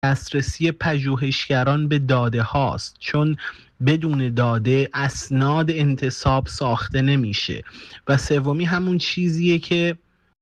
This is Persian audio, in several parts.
دسترسی پژوهشگران به داده هاست، چون بدون داده اسناد انتصاب ساخته نمیشه. و سومی همون چیزیه که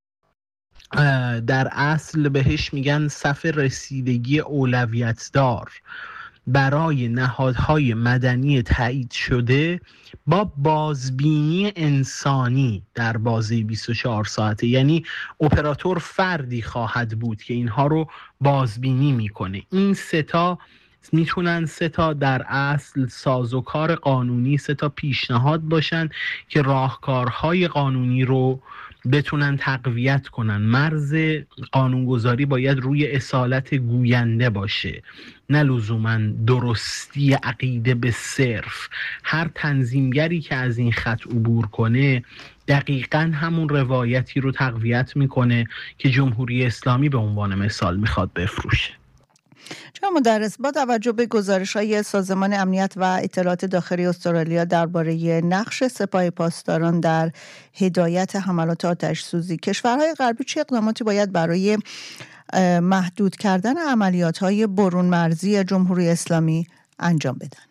در اصل بهش میگن صف رسیدگی اولویت دار برای نهادهای مدنی تایید شده با بازبینی انسانی در بازه 24 ساعته. یعنی اپراتور فردی خواهد بود که اینها رو بازبینی میکنه. این ستا میتونن ستا در اصل سازوکار قانونی، ستا پیشنهاد باشن که راهکارهای قانونی رو بتونن تقویت کنن. مرز قانونگذاری باید روی اصالت گوینده باشه، نه لزوماً درستی عقیده به صرف. هر تنظیمگری که از این خط عبور کنه دقیقاً همون روایتی رو تقویت میکنه که جمهوری اسلامی به عنوان مثال میخواد بفروشه. جناب مدرس، با توجه به گزارش‌های سازمان امنیت و اطلاعات داخلی استرالیا درباره نقش سپاه پاسداران در هدایت حملات آتش‌سوزی، کشورهای غربی چه اقداماتی باید برای محدود کردن عملیات‌های برون مرزی جمهوری اسلامی انجام بدن؟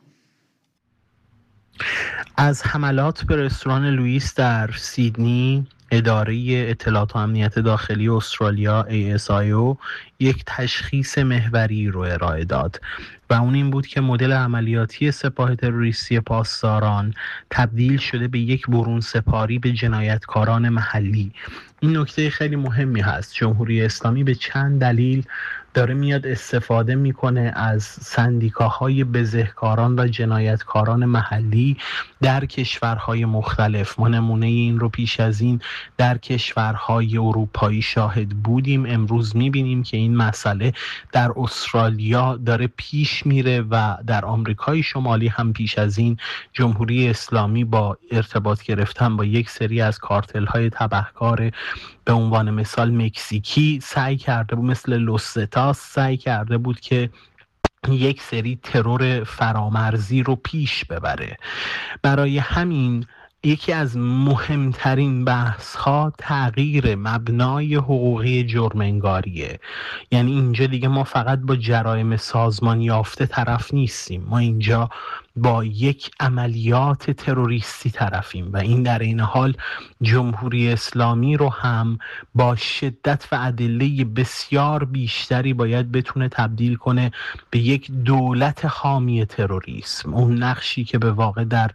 از حملات به رستوران لوئیس در سیدنی، اداره اطلاعات و امنیت داخلی استرالیا ASIO یک تشخیص محوری رو ارائه داد و اون این بود که مدل عملیاتی سپاه تروریستی پاسداران تبدیل شده به یک برون سپاری به جنایتکاران محلی. این نکته خیلی مهمی هست. جمهوری اسلامی به چند دلیل داره میاد استفاده میکنه از سندیکاهای بزهکاران و جنایتکاران محلی در کشورهای مختلف. ما نمونه این رو پیش از این در کشورهای اروپایی شاهد بودیم. امروز میبینیم که این مسئله در استرالیا داره پیش میره و در آمریکای شمالی هم پیش از این جمهوری اسلامی با ارتباط گرفتن با یک سری از کارتل‌های تبهکار به عنوان مثال مکزیکی سعی کرده بود، مثل لوستاس سعی کرده بود که یک سری ترور فرامرزی رو پیش ببره. برای همین یکی از مهمترین بحث ها تغییر مبنای حقوقی جرم انگاریه. یعنی اینجا دیگه ما فقط با جرایم سازمان یافته طرف نیستیم، ما اینجا با یک عملیات تروریستی طرفیم و این در این حال جمهوری اسلامی رو هم با شدت و ادله بسیار بیشتری باید بتونه تبدیل کنه به یک دولت حامی تروریسم، اون نقشی که به واقع در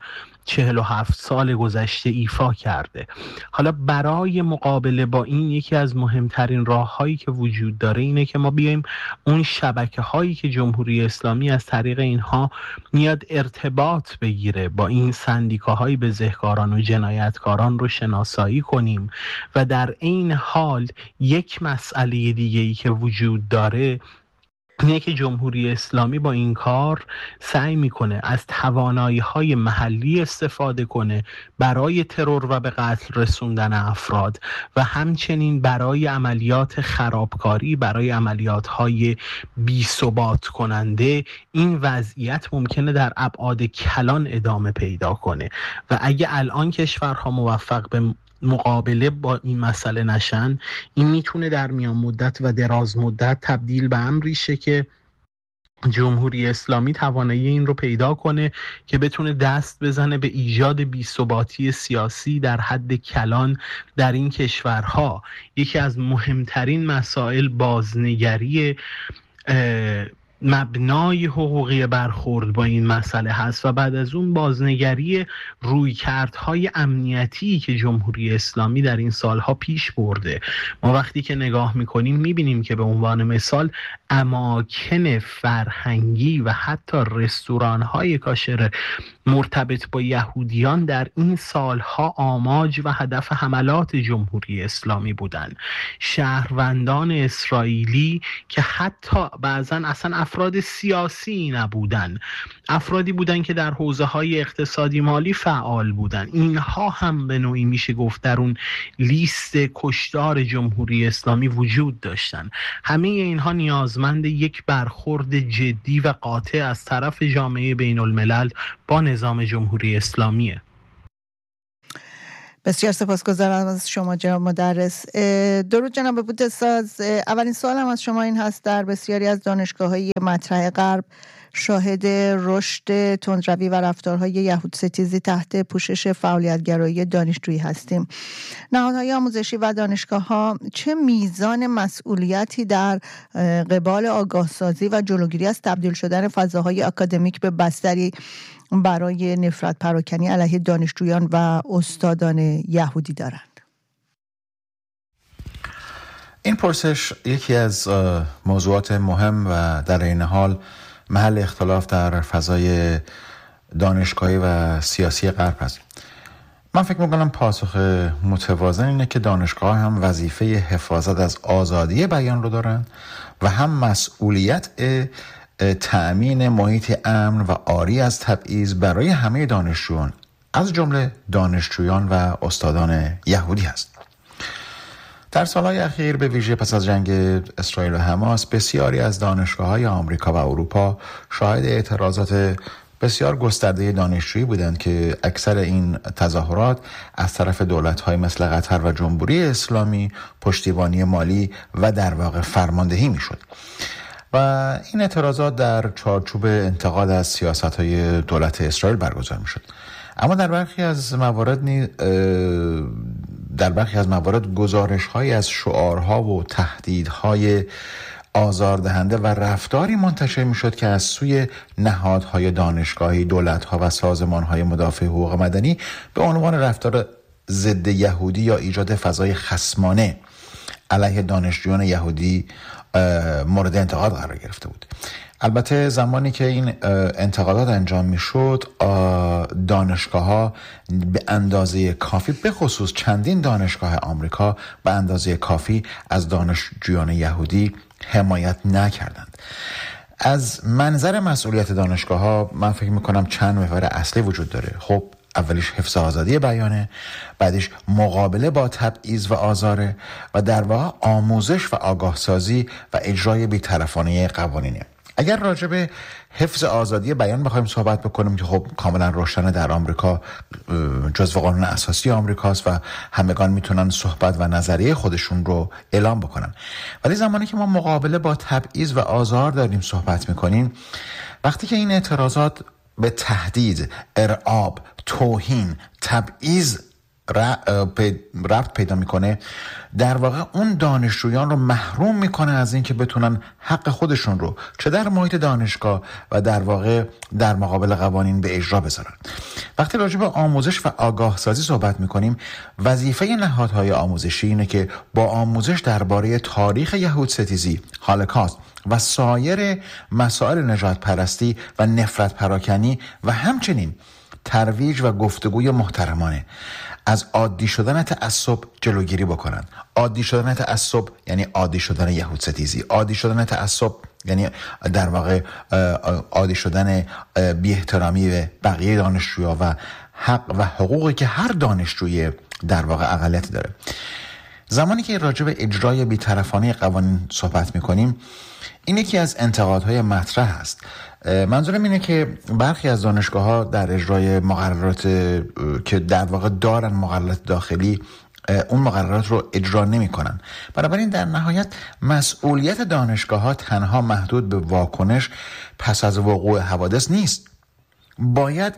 47 سال گذشته ایفا کرده. حالا برای مقابله با این یکی از مهمترین راه‌هایی که وجود داره اینه که ما بیایم اون شبکه‌هایی که جمهوری اسلامی از طریق اینها میاد ارتباط بگیره با این سندیکاهای بزهکاران و جنایتکاران رو شناسایی کنیم و در این حال یک مسئله دیگه‌ای که وجود داره اینه که جمهوری اسلامی با این کار سعی میکنه از توانایی‌های محلی استفاده کنه برای ترور و به قتل رسوندن افراد و همچنین برای عملیات خرابکاری، برای عملیات‌های بی‌ثبات کننده. این وضعیت ممکنه در ابعاد کلان ادامه پیدا کنه و اگه الان کشورها موفق به مقابله با این مسئله نشن، این میتونه در میان مدت و دراز مدت تبدیل به امری شه که جمهوری اسلامی توانایی این رو پیدا کنه که بتونه دست بزنه به ایجاد بی‌ثباتی سیاسی در حد کلان در این کشورها. یکی از مهمترین مسائل بازنگری مبنای حقوقی برخورد با این مسئله هست و بعد از اون بازنگری رویکردهای امنیتی که جمهوری اسلامی در این سالها پیش برده. ما وقتی که نگاه میکنیم میبینیم که به عنوان مثال اماکن فرهنگی و حتی رستوران‌های کاشر مرتبط با یهودیان در این سالها آماج و هدف حملات جمهوری اسلامی بودند. شهروندان اسرائیلی که حتی بعضا اصلا افراد سیاسی نبودن، افرادی بودن که در حوزه‌های اقتصادی مالی فعال بودن، اینها هم به نوعی میشه گفت در اون لیست کشتار جمهوری اسلامی وجود داشتن. همه اینها نیازمند یک برخورد جدی و قاطع از طرف جامعه بین الملل با نظام جمهوری اسلامیه. بسیار سپاسگزارم از شما جناب مدرس. درود جناب بودساز. اولین سوالم از شما این هست: در بسیاری از دانشگاه‌های مطرح غرب شاهد رشد تندروی و رفتارهای یهود ستیزی تحت پوشش فعالیت‌گرایی دانشجویی هستیم. نهادهای آموزشی و دانشگاه‌ها چه میزان مسئولیتی در قبال آگاهسازی و جلوگیری از تبدیل شدن فضاهای اکادمیک به بستری برای نفرت پراکنی علیه دانشجویان و استادان یهودی دارند؟ این پرسش یکی از موضوعات مهم و در این حال محل اختلاف در فضای دانشگاهی و سیاسی غرب است. من فکر میکنم پاسخ متوازن اینه که دانشگاه هم وظیفه حفاظت از آزادی بیان رو دارن و هم مسئولیت تأمین محیط امن و عاری از تبعیض برای همه دانشجویان، از جمله دانشجویان و استادان یهودی هست. در سالهای اخیر به ویژه پس از جنگ اسرائیل و حماس بسیاری از دانشگاه‌های آمریکا و اروپا شاهد اعتراضات بسیار گسترده دانشجویی بودند که اکثر این تظاهرات از طرف دولت‌های مثل قطر و جمهوری اسلامی پشتیبانی مالی و در واقع فرماندهی می‌شد و این اعتراضات در چارچوب انتقاد از سیاست‌های دولت اسرائیل برگزار می‌شد. اما در برخی از موارد گزارش‌هایی از شعارها و تهدیدهای آزاردهنده و رفتاری منتشر می‌شد که از سوی نهادهای دانشگاهی، دولت‌ها و سازمان‌های مدافع حقوق مدنی به عنوان رفتار ضد یهودی یا ایجاد فضای خصمانه علیه دانشجویان یهودی مورد انتقاد قرار گرفته بود. البته زمانی که این انتقادات انجام میشد، دانشگاه‌ها به اندازه کافی، به خصوص چندین دانشگاه آمریکا به اندازه کافی از دانشجویان یهودی حمایت نکردند. از منظر مسئولیت دانشگاه‌ها من فکر میکنم چند محور اصلی وجود داره. خب اولیش حفظ آزادی بیانه، بعدش مقابله با تبعیض و آزاره و در واقع آموزش و آگاهسازی و اجرای بی‌طرفانه قوانینه. اگر راجع به حفظ آزادی بیان بخوایم صحبت بکنیم که خب کاملا روشنه در آمریکا جزو قانون اساسی آمریکاست و همگان میتونن صحبت و نظریه خودشون رو اعلام بکنن، ولی زمانی که ما مقابله با تبعیض و آزار داریم صحبت میکنیم، وقتی که این اعتراضات به تهدید، ارعاب، توهین، تبعیض ربط پیدا میکنه، در واقع اون دانشجویان رو محروم میکنه از این که بتونن حق خودشون رو چه در محیط دانشگاه و در واقع در مقابل قوانین به اجرا بذارن. وقتی راجع به آموزش و آگاه سازی صحبت میکنیم، وظیفه نهادهای آموزشی اینه که با آموزش درباره تاریخ یهود ستیزی، هولوکاست و سایر مسائل نژاد پرستی و نفرت پراکنی و همچنین ترویج و گفتگوی محترمانه از عادی شدن تعصب جلوگیری بکنن. عادی شدن تعصب یعنی عادی شدن یهود ستیزی، عادی شدن تعصب یعنی در واقع عادی شدن بی احترامی به بقیه دانشجوها و حق و حقوقی که هر دانشجوی در واقع اقلیت داره. زمانی که راجع به اجرای بی‌طرفانه قوانین صحبت می‌کنیم، این یکی از انتقادهای مطرح است. منظورم اینه که برخی از دانشگاه‌ها در اجرای مقررات که در واقع دارن مقررات داخلی، اون مقررات رو اجرا نمی‌کنن. بنابراین در نهایت مسئولیت دانشگاه‌ها تنها محدود به واکنش پس از وقوع حوادث نیست. باید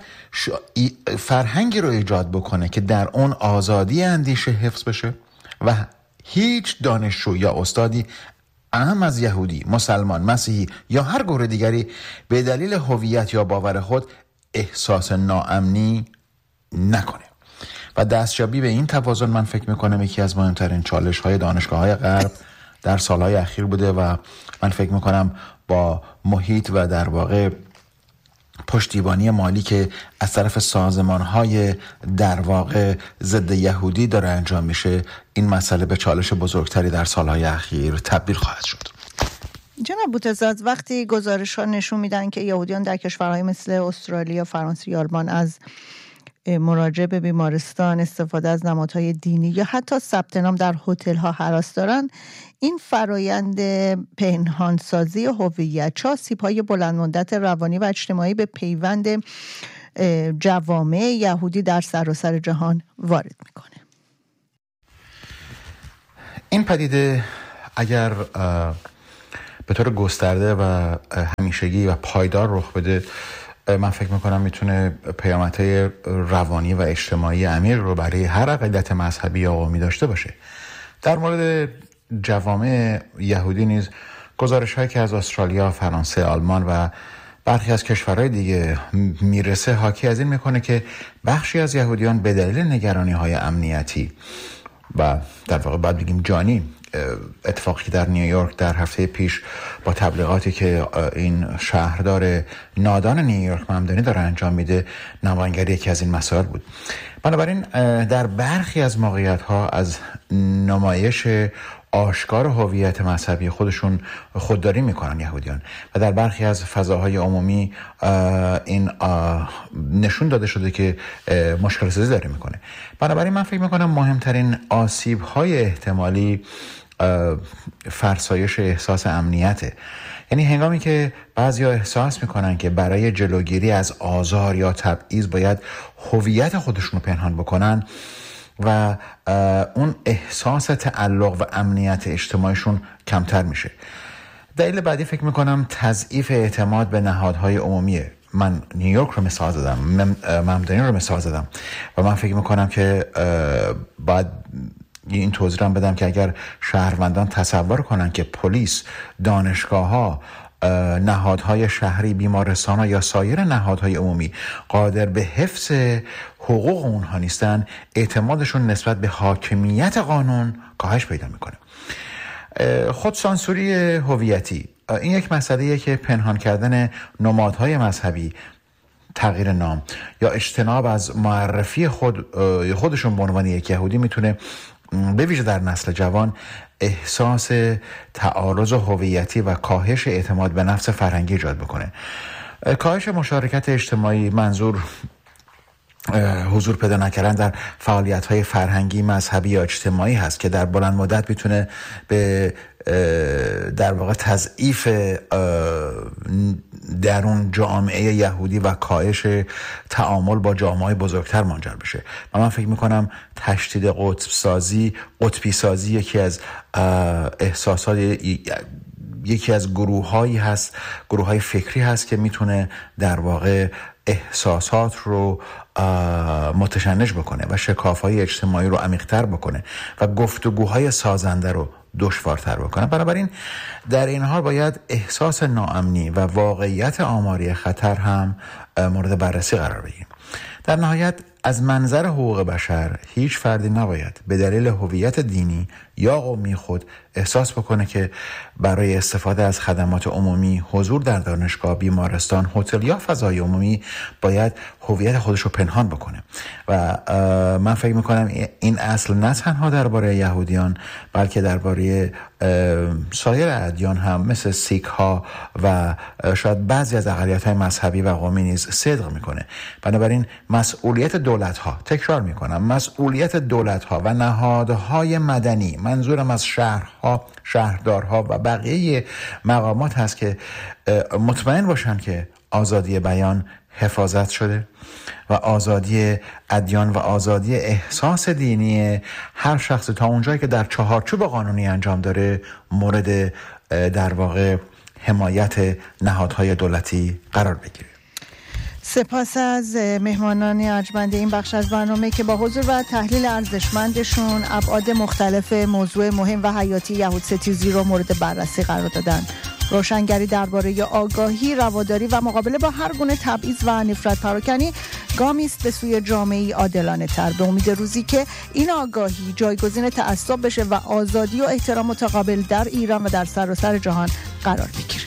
فرهنگی رو ایجاد بکنه که در اون آزادی اندیشه حفظ بشه و هیچ دانشجو یا استادی اهم از یهودی، مسلمان، مسیحی یا هر گروه دیگری به دلیل هویت یا باور خود احساس ناامنی نکنه. و دستیابی به این توازن من فکر میکنم یکی از مهمترین چالش‌های دانشگاه‌های غرب در سالهای اخیر بوده و من فکر میکنم با محیط و در واقع پشتیبانی مالی که از طرف سازمان‌های در واقع ضد یهودی داره انجام میشه، این مسئله به چالش بزرگتری در سالهای اخیر تبدیل خواهد شد. جناب بوتزاد، وقتی گزارش‌ها نشون میدن که یهودیان در کشورهای مثل استرالیا، فرانسه یا آلمان از مراجعه به بیمارستان، استفاده از نمادهای دینی یا حتی ثبت نام در هتل‌ها هراس دارن، این فرایند پنهانسازی هویت چه آسیب‌های بلند مدت روانی و اجتماعی به پیوند جوامع یهودی در سراسر جهان وارد میکنه؟ این پدیده اگر به طور گسترده و همیشگی و پایدار رخ بده، من فکر میکنم میتونه پیامدهای روانی و اجتماعی عمیق رو برای هر عقیدت مذهبی یا قومی داشته باشه. در مورد جوامع یهودی نیز گزارش‌هایی که از استرالیا، فرانسه، آلمان و برخی از کشورهای دیگه میرسه حاکی از این میکنه که بخشی از یهودیان به دلیل نگرانی‌های امنیتی و در واقع باید بگیم جانی، اتفاقی در نیویورک در هفته پیش با تبلیغاتی که این شهردار نادان نیویورک ممدانی داره انجام میده نمایانگر یکی از این مسائل بود. بنابراین در برخی از موقعیت‌ها از نمایش آشکار هویت مذهبی خودشون خودداری میکنن یهودیان و در برخی از فضاهای عمومی این نشون داده شده که مشکل سازی داره میکنه. بنابراین من فکر میکنم مهمترین آسیب‌های احتمالی فرسایش احساس امنیته. یعنی هنگامی که بعضیا احساس میکنن که برای جلوگیری از آزار یا تبعیض باید هویت خودشون رو پنهان بکنن و اون احساس تعلق و امنیت اجتماعیشون کمتر میشه. دلیل بعدی فکر میکنم تضعیف اعتماد به نهادهای عمومیه. من نیویورک رو مثال زدم، ممدانی رو مثال زدم و من فکر میکنم که باید این توضیح رو بدم که اگر شهروندان تصور کنن که پلیس، دانشگاه‌ها، نهادهای شهری، بیمارستان‌ها یا سایر نهادهای عمومی قادر به حفظ حقوق اونها نیستن، اعتمادشون نسبت به حاکمیت قانون کاهش پیدا میکنه. خودسانسوری هویتی این یک مسئله‌ایه که پنهان کردن نمادهای مذهبی، تغییر نام یا اجتناب از معرفی خودشون به عنوان یک یهودی میتونه به ویژه در نسل جوان احساس تعارض هویتی و کاهش اعتماد به نفس فرهنگی ایجاد بکنه. کاهش مشارکت اجتماعی منظور حضور پیدا نکردن در فعالیت‌های فرهنگی، مذهبی یا اجتماعی هست که در بلند مدت میتونه به در واقع تضعیف درون جامعه یهودی و کاهش تعامل با جامعه بزرگتر منجر بشه. و من فکر میکنم تشدید قطبی سازی یکی از احساسات، یکی از گروه‌های فکری هست که میتونه در واقع احساسات رو متشنج بکنه و شکاف‌های اجتماعی رو عمیق‌تر بکنه و گفتگوهای سازنده رو دشوارتر بکنه. بنابراین در این حال باید احساس ناامنی و واقعیت آماری خطر هم مورد بررسی قرار بگیریم. در نهایت از منظر حقوق بشر هیچ فردی نباید به دلیل هویت دینی یا قومی خود احساس بکنه که برای استفاده از خدمات عمومی، حضور در دانشگاه، بیمارستان، هتل یا فضای عمومی باید هویت خودش رو پنهان بکنه. و من فکر میکنم این اصل نه تنها درباره یهودیان بلکه درباره سایر ادیان هم مثل سیک ها و شاید بعضی از اقلیت‌های مذهبی و قومی نیز صدق میکنه. بنابراین مسئولیت دولت‌ها، تکرار میکنم، مسئولیت دولت‌ها و نهادهای مدنی، منظورم از شهرها، شهردارها و بقیه مقامات هست که مطمئن باشن که آزادی بیان حفاظت شده و آزادی ادیان و آزادی احساس دینی هر شخص تا اونجایی که در چهارچوب قانونی انجام داره مورد در واقع حمایت نهادهای دولتی قرار بگیره. سپاس از مهمانان ارجمند این بخش از برنامه که با حضور و تحلیل ارزشمندشون ابعاد مختلف موضوع مهم و حیاتی یهودستیزی رو مورد بررسی قرار دادن. روشنگری درباره آگاهی، رواداری و مقابله با هر گونه تبعیض و نفرت پراکنی گامی است به سوی جامعه‌ای عادلانه تر، به امید روزی که این آگاهی جایگزین تعصب بشه و آزادی و احترام متقابل در ایران و در سراسر جهان قرار بگیره.